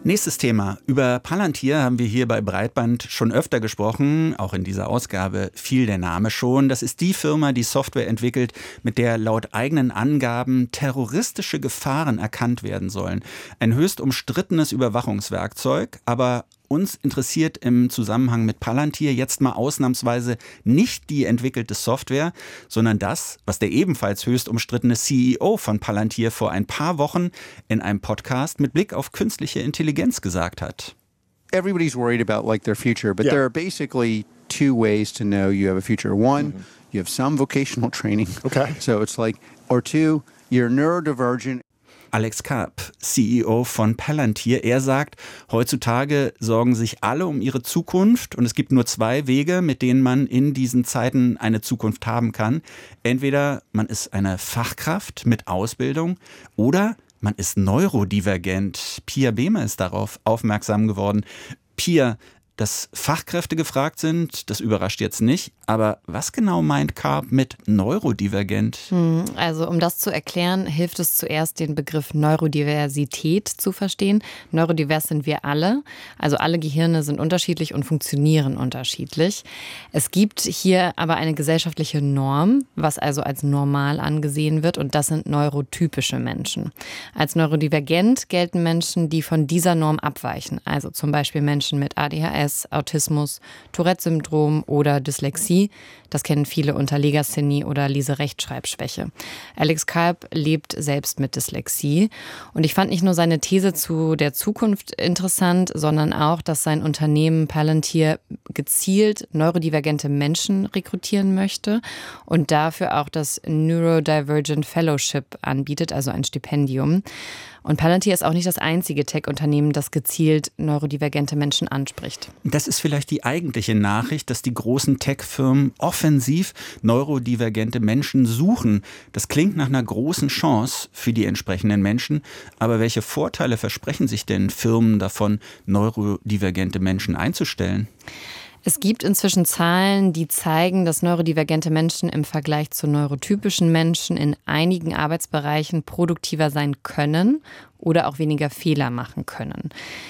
Nächstes Thema. Über Palantir haben wir hier bei Breitband schon öfter gesprochen. Auch in dieser Ausgabe fiel der Name schon. Das ist die Firma, die Software entwickelt, mit der laut eigenen Angaben terroristische Gefahren erkannt werden sollen. Ein höchst umstrittenes Überwachungswerkzeug, aber uns interessiert im Zusammenhang mit Palantir jetzt mal ausnahmsweise nicht die entwickelte Software, sondern das, was der ebenfalls höchst umstrittene CEO von Palantir vor ein paar Wochen in einem Podcast mit Blick auf künstliche Intelligenz gesagt hat. Everybody's worried about like their future, but there are basically two ways to know you have a future. One, you have some vocational training. Okay. So it's like, or two, you're neurodivergent. Alex Karp, CEO von Palantir, er sagt, heutzutage sorgen sich alle um ihre Zukunft und es gibt nur zwei Wege, mit denen man in diesen Zeiten eine Zukunft haben kann. Entweder man ist eine Fachkraft mit Ausbildung oder man ist neurodivergent. Pia Behme ist darauf aufmerksam geworden. Pia, dass Fachkräfte gefragt sind, das überrascht jetzt nicht. Aber was genau meint Karp mit neurodivergent? Also um das zu erklären, hilft es zuerst, den Begriff Neurodiversität zu verstehen. Neurodivers sind wir alle. Also alle Gehirne sind unterschiedlich und funktionieren unterschiedlich. Es gibt hier aber eine gesellschaftliche Norm, was also als normal angesehen wird. Und das sind neurotypische Menschen. Als neurodivergent gelten Menschen, die von dieser Norm abweichen. Also zum Beispiel Menschen mit ADHS, Autismus, Tourette-Syndrom oder Dyslexie. Das kennen viele unter Legasthenie oder Leserechtschreibschwäche. Alex Karp lebt selbst mit Dyslexie. Und ich fand nicht nur seine These zu der Zukunft interessant, sondern auch, dass sein Unternehmen Palantir gezielt neurodivergente Menschen rekrutieren möchte und dafür auch das Neurodivergent Fellowship anbietet, also ein Stipendium. Und Palantir ist auch nicht das einzige Tech-Unternehmen, das gezielt neurodivergente Menschen anspricht. Das ist vielleicht die eigentliche Nachricht, dass die großen Tech-Firmen offensiv neurodivergente Menschen suchen. Das klingt nach einer großen Chance für die entsprechenden Menschen. Aber welche Vorteile versprechen sich denn Firmen davon, neurodivergente Menschen einzustellen? Es gibt inzwischen Zahlen, die zeigen, dass neurodivergente Menschen im Vergleich zu neurotypischen Menschen in einigen Arbeitsbereichen produktiver sein können oder auch weniger Fehler machen können.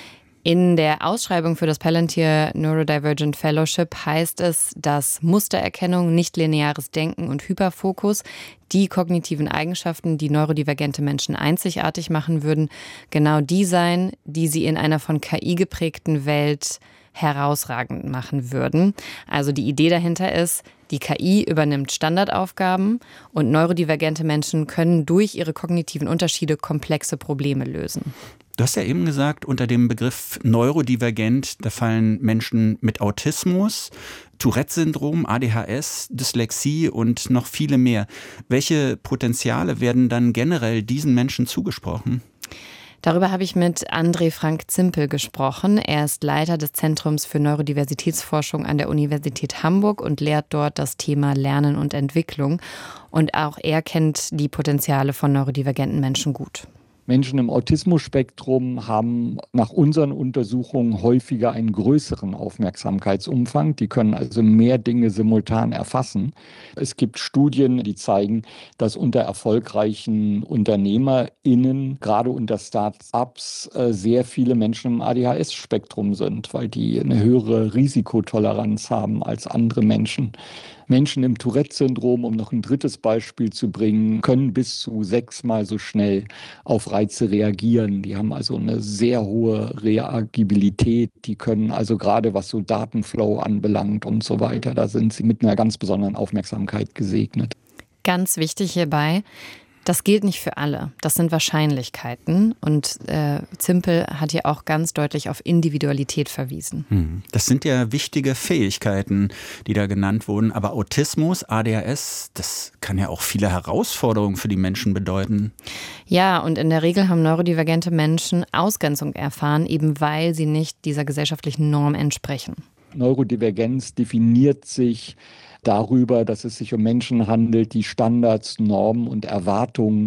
In der Ausschreibung für das Palantir Neurodivergent Fellowship heißt es, dass Mustererkennung, nichtlineares Denken und Hyperfokus, die kognitiven Eigenschaften, die neurodivergente Menschen einzigartig machen würden, genau die seien, die sie in einer von KI geprägten Welt herausragend machen würden. Also die Idee dahinter ist, die KI übernimmt Standardaufgaben und neurodivergente Menschen können durch ihre kognitiven Unterschiede komplexe Probleme lösen. Du hast ja eben gesagt, unter dem Begriff neurodivergent, da fallen Menschen mit Autismus, Tourette-Syndrom, ADHS, Dyslexie und noch viele mehr. Welche Potenziale werden dann generell diesen Menschen zugesprochen? Darüber habe ich mit André Frank Zimpel gesprochen. Er ist Leiter des Zentrums für Neurodiversitätsforschung an der Universität Hamburg und lehrt dort das Thema Lernen und Entwicklung. Und auch er kennt die Potenziale von neurodivergenten Menschen gut. Menschen im Autismus-Spektrum haben nach unseren Untersuchungen häufiger einen größeren Aufmerksamkeitsumfang. Die können also mehr Dinge simultan erfassen. Es gibt Studien, die zeigen, dass unter erfolgreichen UnternehmerInnen, gerade unter Start-ups, sehr viele Menschen im ADHS-Spektrum sind, weil die eine höhere Risikotoleranz haben als andere Menschen. Menschen im Tourette-Syndrom, um noch ein drittes Beispiel zu bringen, können bis zu 6-mal so schnell auf Reize reagieren. Die haben also eine sehr hohe Reagibilität. Die können also gerade, was so Datenflow anbelangt und so weiter, da sind sie mit einer ganz besonderen Aufmerksamkeit gesegnet. Ganz wichtig hierbei, das gilt nicht für alle. Das sind Wahrscheinlichkeiten. Und Zimpel hat hier auch ganz deutlich auf Individualität verwiesen. Das sind ja wichtige Fähigkeiten, die da genannt wurden. Aber Autismus, ADHS, das kann ja auch viele Herausforderungen für die Menschen bedeuten. Ja, und in der Regel haben neurodivergente Menschen Ausgrenzung erfahren, eben weil sie nicht dieser gesellschaftlichen Norm entsprechen. Neurodivergenz definiert sich darüber, dass es sich um Menschen handelt, die Standards, Normen und Erwartungen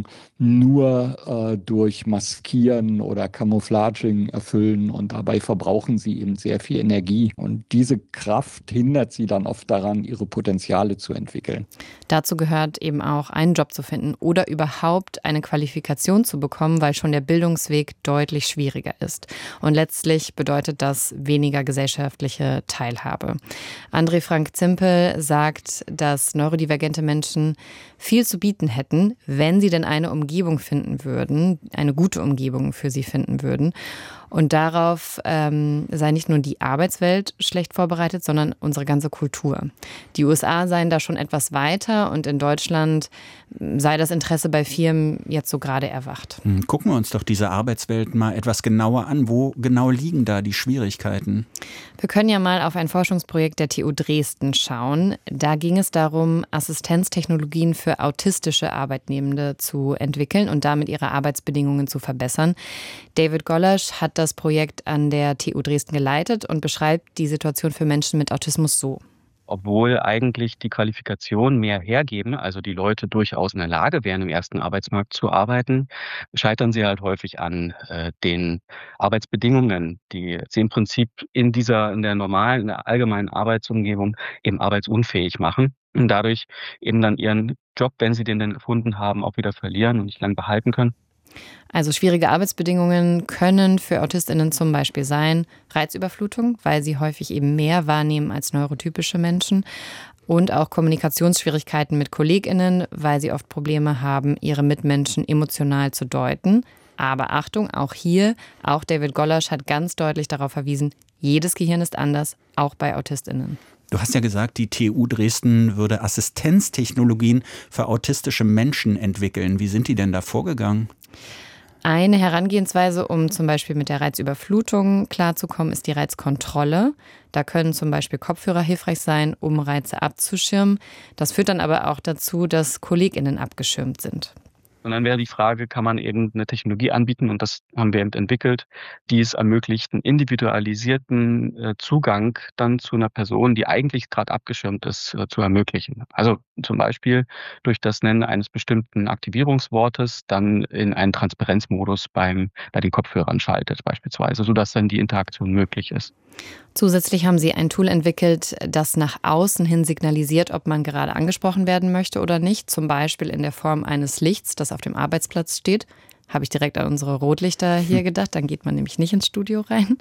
nur durch Maskieren oder Camouflaging erfüllen und dabei verbrauchen sie eben sehr viel Energie. Und diese Kraft hindert sie dann oft daran, ihre Potenziale zu entwickeln. Dazu gehört eben auch, einen Job zu finden oder überhaupt eine Qualifikation zu bekommen, weil schon der Bildungsweg deutlich schwieriger ist. Und letztlich bedeutet das weniger gesellschaftliche Teilhabe. André Frank Zimpel sagt, dass neurodivergente Menschen viel zu bieten hätten, wenn sie denn eine Umgebung finden würden, eine gute Umgebung für sie finden würden. Und darauf sei nicht nur die Arbeitswelt schlecht vorbereitet, sondern unsere ganze Kultur. Die USA seien da schon etwas weiter und in Deutschland sei das Interesse bei Firmen jetzt so gerade erwacht. Gucken wir uns doch diese Arbeitswelt mal etwas genauer an. Wo genau liegen da die Schwierigkeiten? Wir können ja mal auf ein Forschungsprojekt der TU Dresden schauen. Da ging es darum, Assistenztechnologien für autistische Arbeitnehmende zu entwickeln und damit ihre Arbeitsbedingungen zu verbessern. David Gollasch hat das Projekt an der TU Dresden geleitet und beschreibt die Situation für Menschen mit Autismus so. Obwohl eigentlich die Qualifikationen mehr hergeben, also die Leute durchaus in der Lage wären, im ersten Arbeitsmarkt zu arbeiten, scheitern sie halt häufig an den Arbeitsbedingungen, die sie im Prinzip in der allgemeinen Arbeitsumgebung eben arbeitsunfähig machen und dadurch eben dann ihren Job, wenn sie den dann gefunden haben, auch wieder verlieren und nicht lange behalten können. Also schwierige Arbeitsbedingungen können für AutistInnen zum Beispiel sein Reizüberflutung, weil sie häufig eben mehr wahrnehmen als neurotypische Menschen, und auch Kommunikationsschwierigkeiten mit KollegInnen, weil sie oft Probleme haben, ihre Mitmenschen emotional zu deuten. Aber Achtung, auch David Gollasch hat ganz deutlich darauf verwiesen, jedes Gehirn ist anders, auch bei AutistInnen. Du hast ja gesagt, die TU Dresden würde Assistenztechnologien für autistische Menschen entwickeln. Wie sind die denn da vorgegangen? Eine Herangehensweise, um zum Beispiel mit der Reizüberflutung klarzukommen, ist die Reizkontrolle. Da können zum Beispiel Kopfhörer hilfreich sein, um Reize abzuschirmen. Das führt dann aber auch dazu, dass KollegInnen abgeschirmt sind. Und dann wäre die Frage, kann man irgendeine Technologie anbieten, und das haben wir eben entwickelt, die es ermöglicht, einen individualisierten Zugang dann zu einer Person, die eigentlich gerade abgeschirmt ist, zu ermöglichen. Also zum Beispiel durch das Nennen eines bestimmten Aktivierungswortes dann in einen Transparenzmodus bei den Kopfhörern schaltet beispielsweise, sodass dann die Interaktion möglich ist. Zusätzlich haben sie ein Tool entwickelt, das nach außen hin signalisiert, ob man gerade angesprochen werden möchte oder nicht. Zum Beispiel in der Form eines Lichts, das auf dem Arbeitsplatz steht. Habe ich direkt an unsere Rotlichter hier gedacht, dann geht man nämlich nicht ins Studio rein.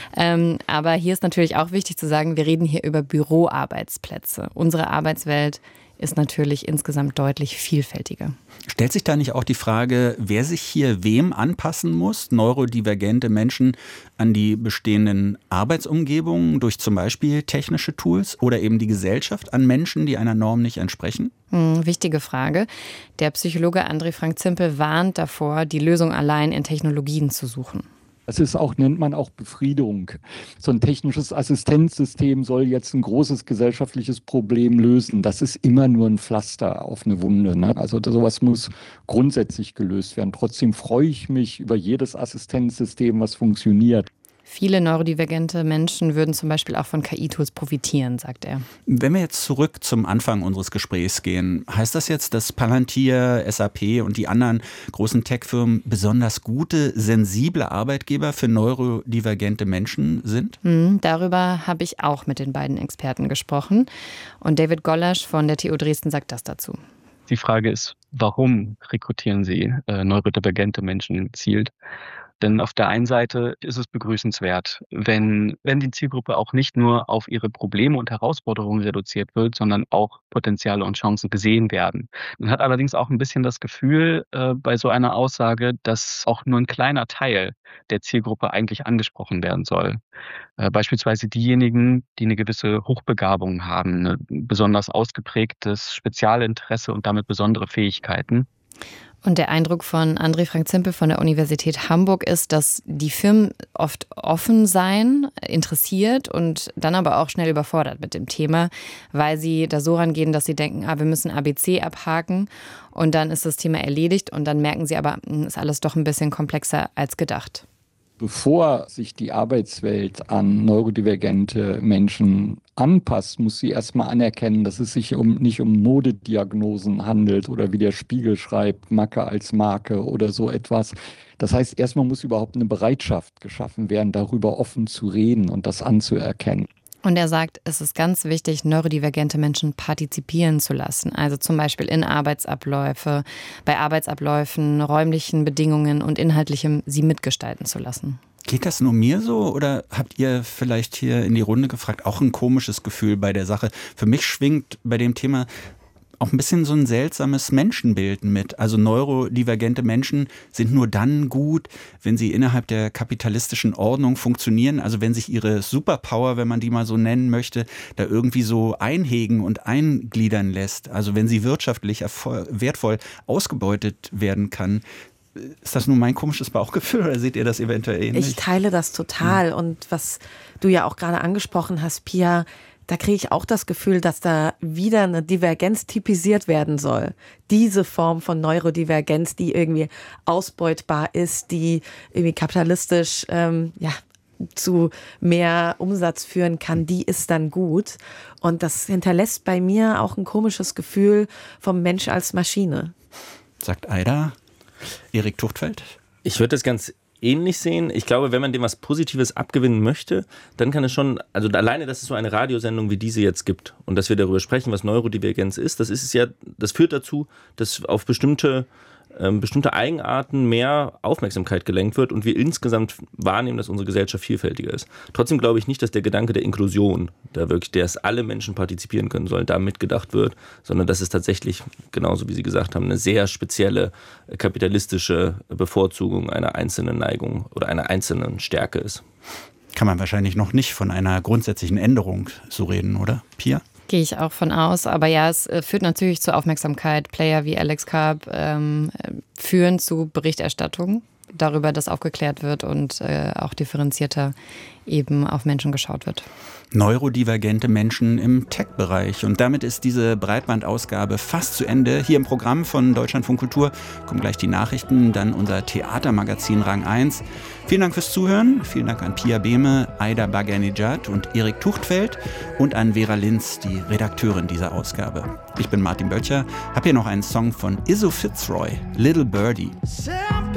Aber hier ist natürlich auch wichtig zu sagen, wir reden hier über Büroarbeitsplätze. Unsere Arbeitswelt ist natürlich insgesamt deutlich vielfältiger. Stellt sich da nicht auch die Frage, wer sich hier wem anpassen muss? Neurodivergente Menschen an die bestehenden Arbeitsumgebungen durch zum Beispiel technische Tools oder eben die Gesellschaft an Menschen, die einer Norm nicht entsprechen? Wichtige Frage. Der Psychologe André Frank Zimpel warnt davor, die Lösung allein in Technologien zu suchen. Das ist auch, nennt man auch Befriedung. So ein technisches Assistenzsystem soll jetzt ein großes gesellschaftliches Problem lösen. Das ist immer nur ein Pflaster auf eine Wunde, ne? Also sowas muss grundsätzlich gelöst werden. Trotzdem freue ich mich über jedes Assistenzsystem, was funktioniert. Viele neurodivergente Menschen würden zum Beispiel auch von KI-Tools profitieren, sagt er. Wenn wir jetzt zurück zum Anfang unseres Gesprächs gehen, heißt das jetzt, dass Palantir, SAP und die anderen großen Tech-Firmen besonders gute, sensible Arbeitgeber für neurodivergente Menschen sind? Darüber habe ich auch mit den beiden Experten gesprochen. Und David Gollasch von der TU Dresden sagt das dazu. Die Frage ist, warum rekrutieren Sie neurodivergente Menschen gezielt? Denn auf der einen Seite ist es begrüßenswert, wenn die Zielgruppe auch nicht nur auf ihre Probleme und Herausforderungen reduziert wird, sondern auch Potenziale und Chancen gesehen werden. Man hat allerdings auch ein bisschen das Gefühl bei so einer Aussage, dass auch nur ein kleiner Teil der Zielgruppe eigentlich angesprochen werden soll. Beispielsweise diejenigen, die eine gewisse Hochbegabung haben, ein besonders ausgeprägtes Spezialinteresse und damit besondere Fähigkeiten. Und der Eindruck von André Frank Zimpel von der Universität Hamburg ist, dass die Firmen oft offen seien, interessiert und dann aber auch schnell überfordert mit dem Thema, weil sie da so rangehen, dass sie denken, wir müssen ABC abhaken und dann ist das Thema erledigt und dann merken sie aber, ist alles doch ein bisschen komplexer als gedacht. bevor sich die Arbeitswelt an neurodivergente Menschen anpasst, muss sie erstmal anerkennen, dass es sich nicht um Modediagnosen handelt oder wie der Spiegel schreibt, Macke als Marke oder so etwas. Das heißt, erstmal muss überhaupt eine Bereitschaft geschaffen werden, darüber offen zu reden und das anzuerkennen. Und er sagt, es ist ganz wichtig, neurodivergente Menschen partizipieren zu lassen. Also zum Beispiel in Arbeitsabläufe, bei Arbeitsabläufen, räumlichen Bedingungen und Inhaltlichem sie mitgestalten zu lassen. Geht das nur mir so oder habt ihr vielleicht hier in die Runde gefragt, auch ein komisches Gefühl bei der Sache? Für mich schwingt bei dem Thema auch ein bisschen so ein seltsames Menschenbild mit. Also neurodivergente Menschen sind nur dann gut, wenn sie innerhalb der kapitalistischen Ordnung funktionieren. Also wenn sich ihre Superpower, wenn man die mal so nennen möchte, da irgendwie so einhegen und eingliedern lässt. Also wenn sie wirtschaftlich wertvoll ausgebeutet werden kann. Ist das nur mein komisches Bauchgefühl oder seht ihr das eventuell ähnlich? Ich teile das total. Und was du ja auch gerade angesprochen hast, Pia, da kriege ich auch das Gefühl, dass da wieder eine Divergenz typisiert werden soll. Diese Form von Neurodivergenz, die irgendwie ausbeutbar ist, die irgendwie kapitalistisch zu mehr Umsatz führen kann, die ist dann gut. Und das hinterlässt bei mir auch ein komisches Gefühl vom Mensch als Maschine. Sagt Aida. Erik Tuchtfeld? Ich würde das ganz ähnlich sehen. Ich glaube, wenn man dem was Positives abgewinnen möchte, dann kann es schon, also alleine, dass es so eine Radiosendung wie diese jetzt gibt und dass wir darüber sprechen, was Neurodivergenz ist, das führt dazu, dass auf bestimmte Eigenarten mehr Aufmerksamkeit gelenkt wird und wir insgesamt wahrnehmen, dass unsere Gesellschaft vielfältiger ist. Trotzdem glaube ich nicht, dass der Gedanke der Inklusion, dass alle Menschen partizipieren können sollen, da mitgedacht wird, sondern dass es tatsächlich, genauso wie Sie gesagt haben, eine sehr spezielle kapitalistische Bevorzugung einer einzelnen Neigung oder einer einzelnen Stärke ist. Kann man wahrscheinlich noch nicht von einer grundsätzlichen Änderung so reden, oder, Pia? Gehe ich auch von aus. Aber ja, es führt natürlich zu Aufmerksamkeit. Player wie Alex Karp führen zu Berichterstattung darüber, dass aufgeklärt wird und auch differenzierter eben auf Menschen geschaut wird. Neurodivergente Menschen im Tech-Bereich. Und damit ist diese Breitbandausgabe fast zu Ende. Hier im Programm von Deutschlandfunk Kultur kommen gleich die Nachrichten, dann unser Theatermagazin Rang 1. Vielen Dank fürs Zuhören. Vielen Dank an Pia Behme, Aida Bagernejad und Erik Tuchtfeld und an Vera Linz, die Redakteurin dieser Ausgabe. Ich bin Martin Böttcher, habe hier noch einen Song von Isso Fitzroy, Little Birdie.